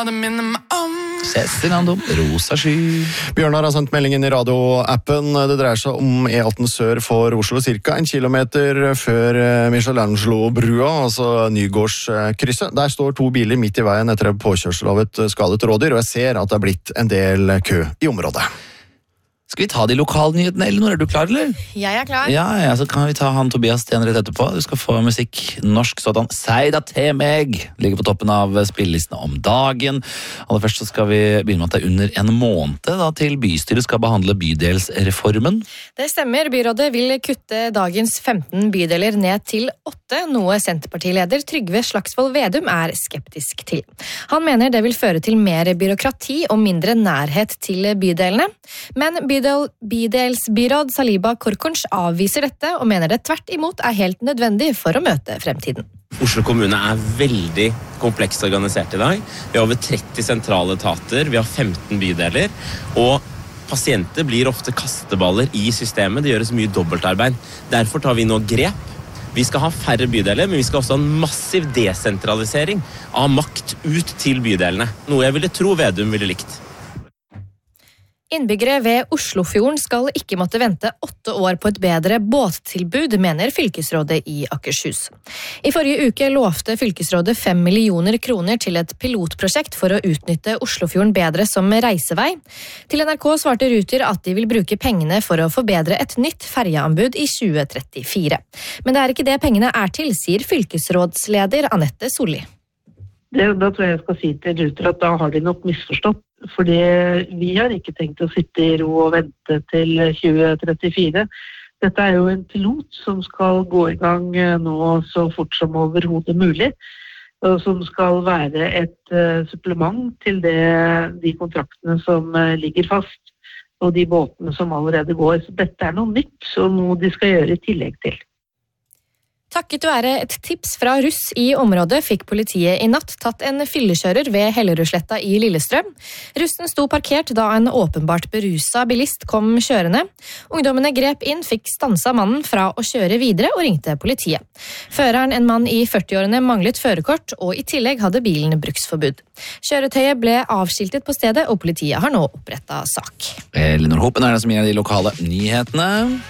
det minner meg om Cezinando, Rosa sky. Bjørnar har sendt meldingen i radioappen. Det dreier seg om E18 sør for Oslo, cirka 1 kilometer før Michelangelo-brua, altså Nygårdskrysset. Der står 2 biler midt i veien etter påkjørsel av et skadet rådyr, og jeg ser at det er blitt en del kø i området. Skal vi ta de lokalnyhetene, Elinor? Er du klar, eller? Jeg er klar. Ja, så kan vi ta han Tobias Sten rett etterpå. Du skal få musikk norsk sådan. «Sei da til meg» ligger på toppen av spillelistene om dagen. Aller først så skal vi begynne med at det er under en måned da, til bystyret skal behandle bydelsreformen. Det stemmer. Byrådet vil kutte dagens 15 bydeler ned til 8, noe Senterpartileder Trygve Slagsvold Vedum er skeptisk til. Han mener det vil føre til mer byråkrati og mindre nærhet til bydelene. Men bydelsbyråd Saliba Korkunsch avviser dette og mener det tvert imot er helt nødvendig for å møte fremtiden. Oslo kommune er veldig komplekst organisert i dag. Vi har over 30 sentrale etater, vi har 15 bydeler, og pasienter blir ofte kasteballer i systemet. Det gjøres mye dobbeltarbeid. Derfor tar vi nå grep. Vi skal ha færre bydeler, men vi skal også ha en massiv desentralisering av makt ut til bydelene. Noe jeg ville tro Vedum ville likt. Innbyggere ved Oslofjorden skal ikke måtte vente 8 år på et bedre båttilbud, mener fylkesrådet i Akershus. I forrige uke lovte fylkesrådet 5 millioner kroner til et pilotprosjekt for å utnytte Oslofjorden bedre som reisevei. Til NRK svarte Ruter at de vil bruke pengene for å forbedre et nytt ferjeanbud i 2034. Men det er ikke det pengene er til, sier fylkesrådsleder Anette Solli. Da tror jeg skal si til Ruter at da har de nok misforstått. Fordi vi har ikke tenkt å sitte i ro og vente til 2034. Dette er jo en pilot som skal gå i gang nå så fort som overhodet mulig, og som skal være et supplement til de kontraktene som ligger fast, og de båtene som allerede går. Så dette er noe nytt, og noe de skal gjøre i tillegg til. Takket være et tips fra russ i området fikk politiet i natt tatt en fyllekjører ved Hellerudsletta i Lillestrøm. Russen sto parkert da en åpenbart berusa bilist kom kjørende. Ungdommene grep inn, fikk stansa mannen fra å kjøre videre og ringte politiet. Føreren, en mann i 40-årene, manglet førerkort og i tillegg hadde bilen bruksforbud. Kjøretøyet ble avskiltet på stedet, og politiet har nå opprettet sak. Elinor Hopen er det som gir de lokale nyhetene.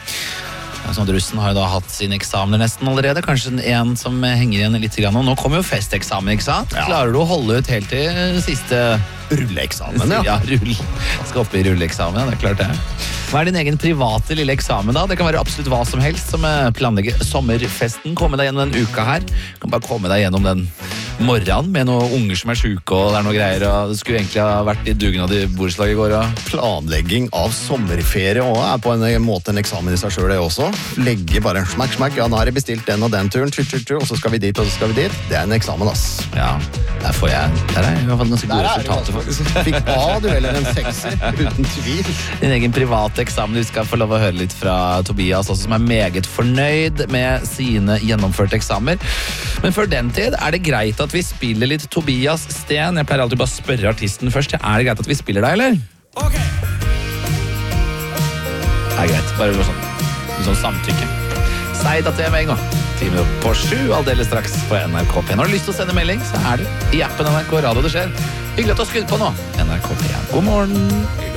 Sånn at russen har jo da hatt sine eksamener nesten allerede. Kanskje en som henger igjen litt grann. Og nå kommer jo festeksamen, ikke sant? Ja. Klarer du å holde ut helt til siste rulleeksamen? Ja, skal opp i rulleeksamen, ja, det er klart det. Hva er din egen private lille eksamen da? Det kan være absolutt hva som helst som planlegger sommerfesten. Komme deg gjennom den uka her. Du kan bare komme deg gjennom den morgenen med noen unger som er syke og det er noe greier. Og det skulle egentlig ha vært i dugnad i borettslag i går. Og planlegging av sommerferie også er på en måte en eksamen i seg selv det også. Legge bare smakk, ja, nå har jeg bestilt den og den turen, og så skal vi dit, og så skal vi dit. Det er en eksamen, ass. Ja, der får jeg, der er i hvert fall ganske gode resultater faktisk. Fikk A, du heller en 6, uten tvil. Din egen private eksamen, vi skal få lov å høre litt fra Tobias også, som er meget fornøyd med sine gjennomførte eksamener. Men før den tid er det greit at vi spiller litt Tobias Sten. Jeg pleier alltid bare å spørre artisten først. Er det greit at vi spiller deg, eller? Ok. Det er greit, bare sånn samtykke. Si det til meg nå. 7:10, aldeles straks på NRK P1. Har du lyst til å sende melding, så er det i appen NRK Radio det skjer. Hyggelig at du har skutt på nå. NRK P1. God morgen.